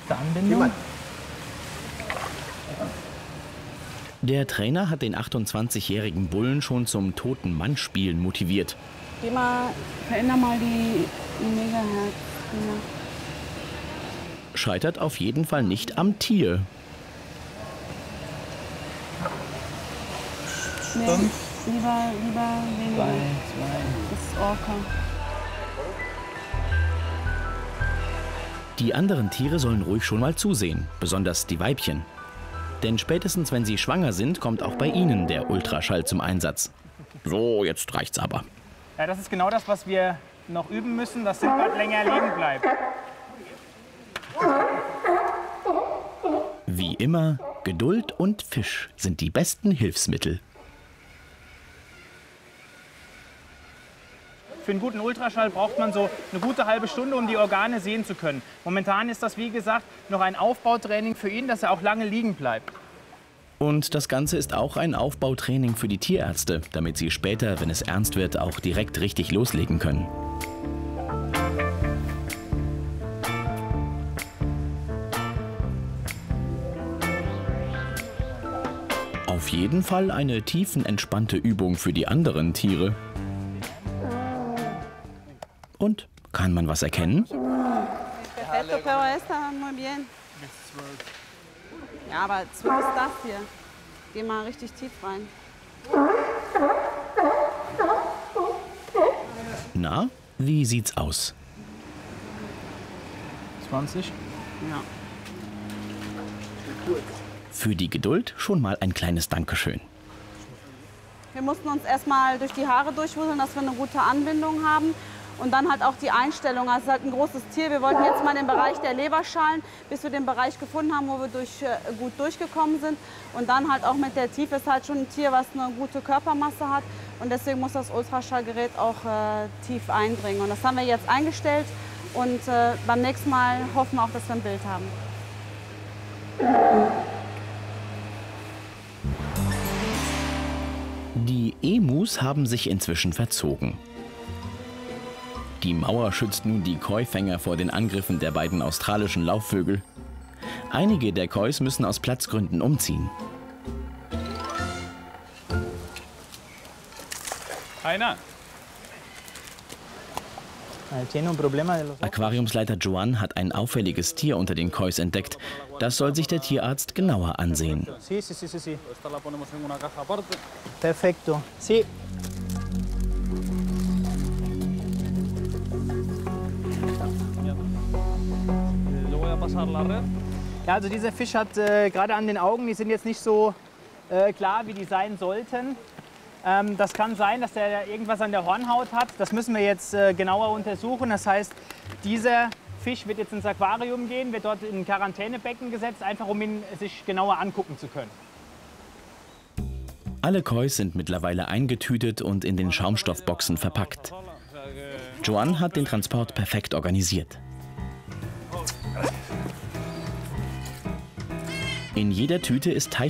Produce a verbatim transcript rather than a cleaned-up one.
Perfekte Anbindung. Der Trainer hat den achtundzwanzigjährigen Bullen schon zum Toten-Mann-Spielen motiviert. Geh mal, veränder mal die Megahertz. Scheitert auf jeden Fall nicht am Tier. Nee, lieber, lieber weniger. Zwei, zwei. Das ist Orca. Die anderen Tiere sollen ruhig schon mal zusehen, besonders die Weibchen. Denn spätestens wenn sie schwanger sind, kommt auch bei ihnen der Ultraschall zum Einsatz. So, jetzt reicht's aber. Ja, das ist genau das, was wir noch üben müssen, dass Sindbad länger liegen bleibt. Wie immer, Geduld und Fisch sind die besten Hilfsmittel. Für einen guten Ultraschall braucht man so eine gute halbe Stunde, um die Organe sehen zu können. Momentan ist das, wie gesagt, noch ein Aufbautraining für ihn, dass er auch lange liegen bleibt. Und das Ganze ist auch ein Aufbautraining für die Tierärzte, damit sie später, wenn es ernst wird, auch direkt richtig loslegen können. Auf jeden Fall eine tiefenentspannte Übung für die anderen Tiere. Und, kann man was erkennen? Perfetto, pero está muy bien. Ja, aber zwölf ist das hier. Geh mal richtig tief rein. Na, wie sieht's aus? zwanzig. Ja. Für die Geduld schon mal ein kleines Dankeschön. Wir mussten uns erstmal durch die Haare durchwuseln, dass wir eine gute Anbindung haben. Und dann halt auch die Einstellung. Also es ist halt ein großes Tier. Wir wollten jetzt mal den Bereich der Leberschalen, bis wir den Bereich gefunden haben, wo wir durch, äh, gut durchgekommen sind. Und dann halt auch mit der Tiefe ist halt schon ein Tier, was eine gute Körpermasse hat. Und deswegen muss das Ultraschallgerät auch äh, tief eindringen. Und das haben wir jetzt eingestellt. Und äh, beim nächsten Mal hoffen wir auch, dass wir ein Bild haben. Die Emus haben sich inzwischen verzogen. Die Mauer schützt nun die Koi-Fänger vor den Angriffen der beiden australischen Laufvögel. Einige der Kois müssen aus Platzgründen umziehen. Einer. Aquariumsleiter Joan hat ein auffälliges Tier unter den Kois entdeckt. Das soll sich der Tierarzt genauer ansehen. Sí, sí, sí, sí, sí. Perfecto. Sí. Ja, also dieser Fisch hat äh, gerade an den Augen, die sind jetzt nicht so äh, klar, wie die sein sollten. Ähm, das kann sein, dass der irgendwas an der Hornhaut hat. Das müssen wir jetzt äh, genauer untersuchen. Das heißt, dieser Fisch wird jetzt ins Aquarium gehen, wird dort in ein Quarantänebecken gesetzt, einfach um ihn sich genauer angucken zu können. Alle Kois sind mittlerweile eingetütet und in den Schaumstoffboxen verpackt. Joan hat den Transport perfekt organisiert. In jeder Tüte ist Teich